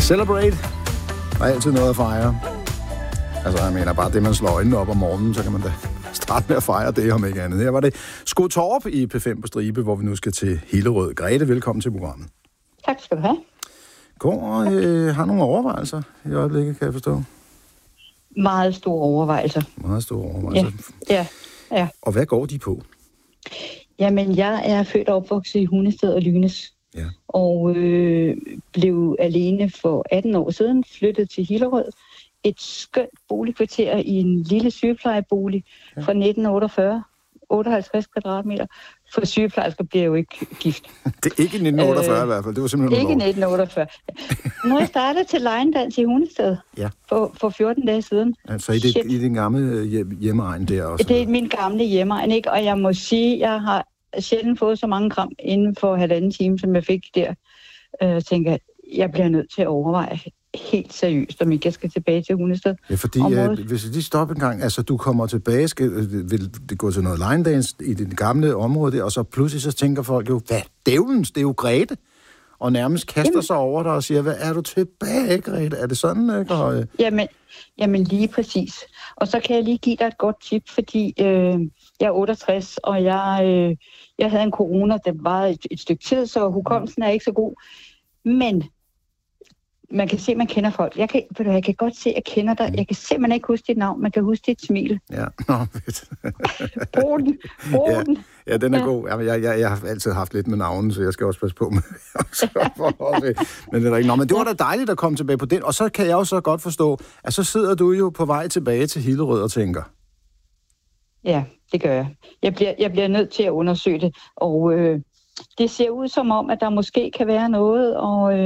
Celebrate. Der er altid noget at fejre. Altså, jeg mener bare, det man slår øjnene op om morgenen, så kan man da starte med at fejre det, om ikke andet. Her var det Sko Torp i P5 på stribe, hvor vi nu skal til Hillerød. Grete, velkommen til programmet. Tak skal du have. Går og har nogle overvejelser i øjeblikket, kan jeg forstå? Meget store overvejelser. Meget store overvejelser. Ja. Og hvad går de på? Jamen, jeg er født og opvokset i Hundested og Lynes. Ja. Og blev alene for 18 år siden flyttet til Hillerød. Et skønt boligkvarter i en lille sygeplejebolig fra 1948. 58 kvadratmeter. For sygeplejersker bliver jo ikke gift. Det er ikke 1948 i hvert fald. Det var simpelthen ikke 1948. Nu jeg startede til lejendans i Hundested for 14 dage siden. Altså i din gamle hjemmeegn der også? Det er min gamle hjemmeegn, ikke? Og jeg må sige, jeg har sjældent fået så mange kram inden for 1,5 time, som jeg fik der. Tænker, jeg bliver nødt til at overveje helt seriøst, om ikke jeg skal tilbage til Hundested. Ja, fordi hvis de stopper en gang, altså du kommer tilbage, vil det gå til noget line dance i det gamle område der, og så pludselig så tænker folk jo, hvad dævlens, det er jo Grete, og nærmest kaster sig over dig og siger, hvad er du tilbage, Grete? Er det sådan, ikke? Og, Jamen lige præcis. Og så kan jeg lige give dig et godt tip, fordi jeg er 68, og jeg havde en corona, der var et stykke tid, så hukommelsen er ikke så god. Men man kan se, at man kender folk. Jeg kan godt se, at jeg kender dig. Jeg kan simpelthen ikke huske dit navn. Man kan huske dit smil. Ja, fedt. Brug den. Ja, den er god. Jeg har altid haft lidt med navnen, så jeg skal også passe på med. Men det er ikke. Men det var da dejligt at komme tilbage på den. Og så kan jeg jo så godt forstå, at så sidder du jo på vej tilbage til Hillerød og tænker. Ja, det gør jeg. Jeg bliver nødt til at undersøge det. Og det ser ud som om, at der måske kan være noget,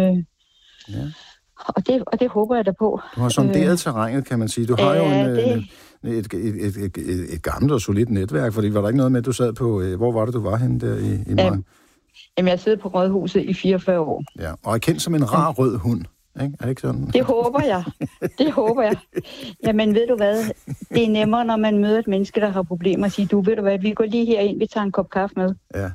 og det håber jeg da på. Du har sonderet terrænet, kan man sige. Du har jo et gammelt og solidt netværk, fordi var der ikke noget med, at du sad på... Hvor var det, du var henne der i morgen? Jamen, jeg sidder på Rådhuset i 44 år. Ja, og er kendt som en rar rød hund. Ikke? Er det ikke sådan? Det håber jeg. Jamen, ved du hvad? Det er nemmere, når man møder et menneske, der har problemer, at sige, ved du hvad, vi går lige herind, vi tager en kop kaffe med. Ja.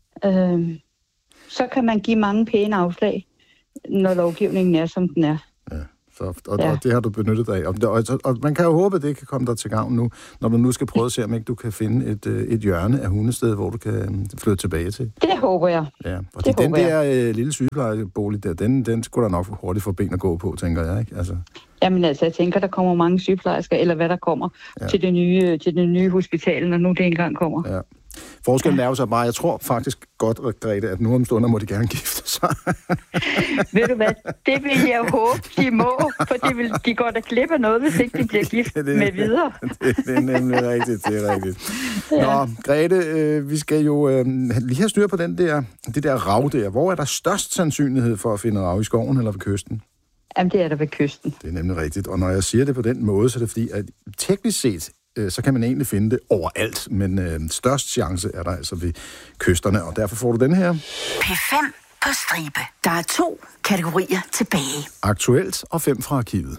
Så kan man give mange pæne afslag, når lovgivningen er, som den er. Ja, og det har du benyttet dig af. Og man kan jo håbe, at det kan komme dig til gavn nu, når du nu skal prøve at se, om ikke du kan finde et hjørne af Hundested, hvor du kan flytte tilbage til. Det håber jeg. Ja, fordi den der lille sygeplejebolig der, den skulle der nok hurtigt få ben at gå på, tænker jeg, ikke? Altså. Jamen altså, jeg tænker, der kommer mange sygeplejersker, eller hvad der kommer til det nye hospital, når nu det engang kommer. Ja. Forskellen er jo så bare, jeg tror faktisk godt, Grete, at nu om stunder må de gerne gifte sig. Ved du hvad, det vil jeg håbe, de må, for de går da glip af noget, hvis ikke de bliver gift med videre. Det er nemlig rigtigt, det er rigtigt. Ja. Nå, Grete, vi skal jo lige have styr på det der rav der. Hvor er der størst sandsynlighed for at finde rav, i skoven eller ved kysten? Jamen, det er der ved kysten. Det er nemlig rigtigt, og når jeg siger det på den måde, så er det fordi, at teknisk set, så kan man egentlig finde det overalt, men størst chance er der altså ved kysterne, og derfor får du den her. P5 på stribe. Der er 2 kategorier tilbage. Aktuelt og 5 fra arkivet.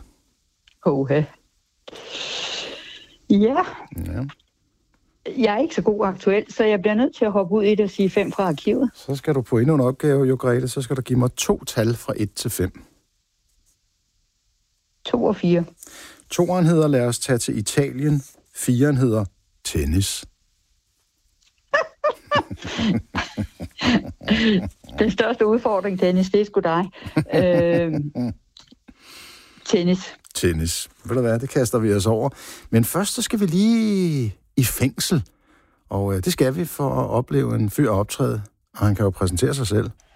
Ja. Jeg er ikke så god aktuelt, så jeg bliver nødt til at hoppe ud i det og sige 5 fra arkivet. Så skal du på endnu en opgave, jo, Grete. Så skal du give mig 2 tal fra 1 til 5. 2 og 4. 2'eren hedder, lad os tage til Italien. 4'eren hedder tennis. Den største udfordring, tennis, det er sgu dig. Tennis. Ved du hvad, det kaster vi os over. Men først så skal vi lige i fængsel. Og det skal vi for at opleve en fyr optræde. Og han kan jo præsentere sig selv.